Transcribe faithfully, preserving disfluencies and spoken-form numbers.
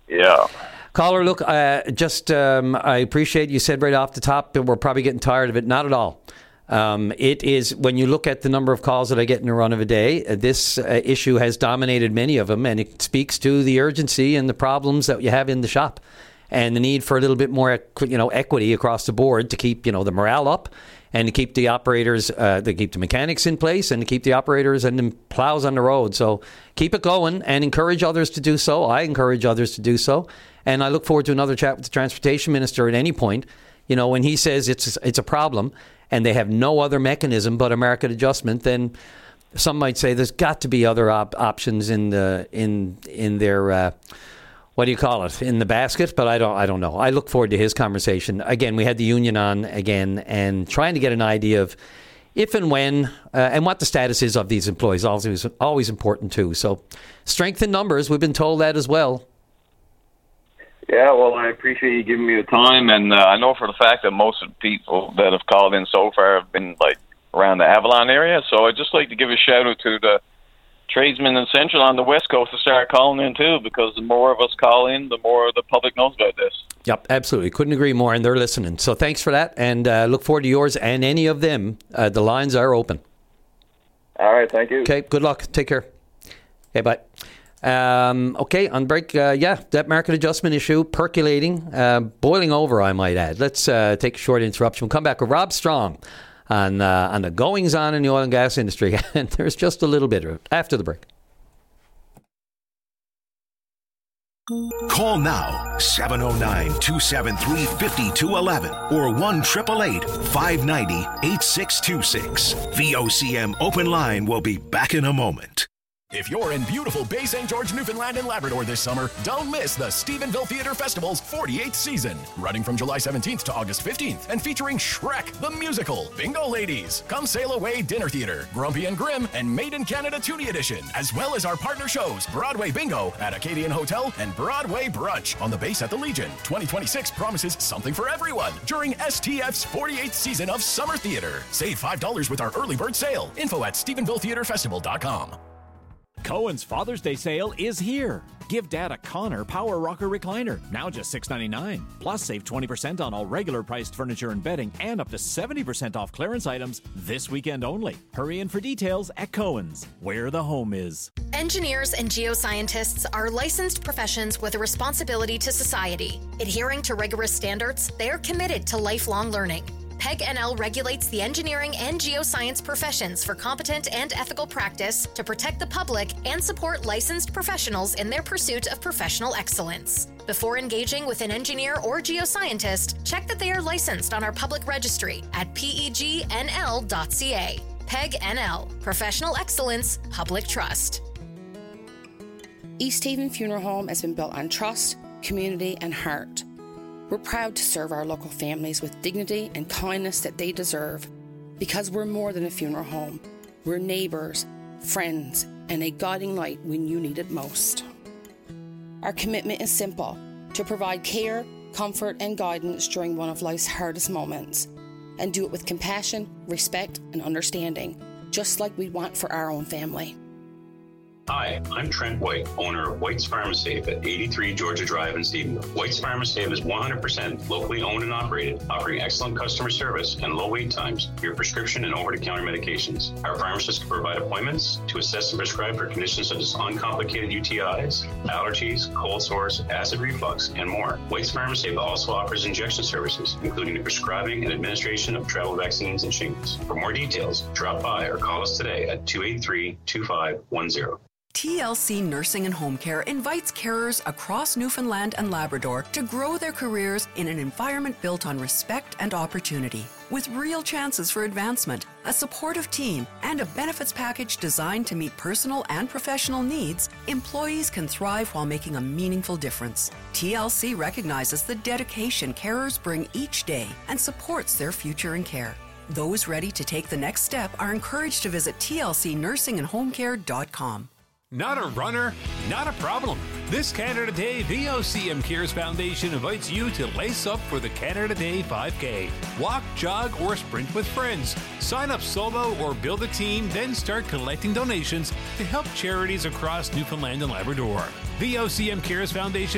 Yeah. Caller, look, uh, just um, I appreciate you said right off the top that we're probably getting tired of it. Not at all. Um, it is, when you look at the number of calls that I get in a run of a day, uh, this uh, issue has dominated many of them, and it speaks to the urgency and the problems that you have in the shop, and the need for a little bit more, you know, equity across the board to keep, you know, the morale up, and to keep the operators, uh, to keep the mechanics in place, and to keep the operators and the plows on the road. So keep it going and encourage others to do so. I encourage others to do so, and I look forward to another chat with the Transportation Minister at any point. You know, when he says it's it's a problem, and they have no other mechanism but a market adjustment, then some might say there's got to be other op- options in the in in their uh, what do you call it, in the basket. But I don't I don't know. I look forward to his conversation. Again, we had the union on again, and trying to get an idea of if and when uh, and what the status is of these employees. Always always important too. So strength in numbers. We've been told that as well. Yeah, well, I appreciate you giving me the time, and uh, I know for the fact that most of the people that have called in so far have been, like, around the Avalon area, so I'd just like to give a shout-out to the tradesmen in Central on the West Coast to start calling in, too, because the more of us call in, the more the public knows about this. Yep, absolutely. Couldn't agree more, and they're listening. So thanks for that, and uh, look forward to yours and any of them. Uh, the lines are open. All right, thank you. Okay, good luck. Take care. Okay, bye. Um, okay, on break, uh, yeah, that market adjustment issue percolating, uh, boiling over, I might add. Let's uh, take a short interruption. We'll come back with Rob Strong on, uh, on the goings-on in the oil and gas industry. And there's just a little bit of it after the break. Call now, seven oh nine, two seven three, five two one one or one eight eight eight, five nine zero, eight six two six. V O C M Open Line will be back in a moment. If you're in beautiful Bay Saint George, Newfoundland and Labrador this summer, don't miss the Stephenville Theatre Festival's forty-eighth season. Running from July seventeenth to August fifteenth and featuring Shrek the Musical, Bingo Ladies, Come Sail Away Dinner Theatre, Grumpy and Grim, and Made in Canada Toonie Edition, as well as our partner shows Broadway Bingo at Acadian Hotel and Broadway Brunch on the base at the Legion. twenty twenty-six promises something for everyone during S T F's forty-eighth season of Summer Theatre. Save five dollars with our early bird sale. Info at stephenville theatre festival dot com. Cohen's Father's Day sale is here. Give Dad a Connor Power Rocker Recliner, now just six ninety-nine. Plus, save twenty percent on all regular priced furniture and bedding and up to seventy percent off clearance items this weekend only. Hurry in for details at Cohen's, where the home is. Engineers and geoscientists are licensed professions with a responsibility to society. Adhering to rigorous standards, they are committed to lifelong learning. P E G N L regulates the engineering and geoscience professions for competent and ethical practice to protect the public and support licensed professionals in their pursuit of professional excellence. Before engaging with an engineer or geoscientist, check that they are licensed on our public registry at P E G N L dot C A. P E G N L, Professional Excellence, Public Trust. East Haven Funeral Home has been built on trust, community, and heart. We're proud to serve our local families with dignity and kindness that they deserve, because we're more than a funeral home. We're neighbours, friends, and a guiding light when you need it most. Our commitment is simple: to provide care, comfort, and guidance during one of life's hardest moments, and do it with compassion, respect, and understanding, just like we want for our own family. Hi, I'm Trent White, owner of White's Pharmasafe at eighty-three Georgia Drive in Stephenville. White's Pharmasafe is one hundred percent locally owned and operated, offering excellent customer service and low wait times for your prescription and over-the-counter medications. Our pharmacists can provide appointments to assess and prescribe for conditions such as uncomplicated U T Is, allergies, cold sores, acid reflux, and more. White's Pharmasafe also offers injection services, including the prescribing and administration of travel vaccines and shingles. For more details, drop by or call us today at two eight three, two five one zero. T L C Nursing and Home Care invites carers across Newfoundland and Labrador to grow their careers in an environment built on respect and opportunity. With real chances for advancement, a supportive team, and a benefits package designed to meet personal and professional needs, employees can thrive while making a meaningful difference. T L C recognizes the dedication carers bring each day and supports their future in care. Those ready to take the next step are encouraged to visit T L C nursing and home care dot com. Not a runner? Not a problem. This Canada Day, V O C M Cares Foundation invites you to lace up for the Canada Day five K. Walk, jog, or sprint with friends. Sign up solo or build a team, then start collecting donations to help charities across Newfoundland and Labrador. V O C M Cares Foundation